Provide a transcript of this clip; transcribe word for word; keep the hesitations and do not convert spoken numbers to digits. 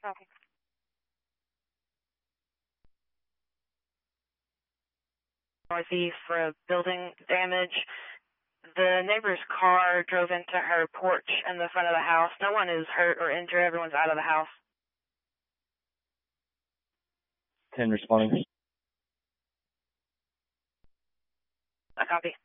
Copy. Northeast for a building damage. The neighbor's car drove into her porch in the front of the house. No one is hurt or injured. Everyone's out of the house. ten responding. I copy.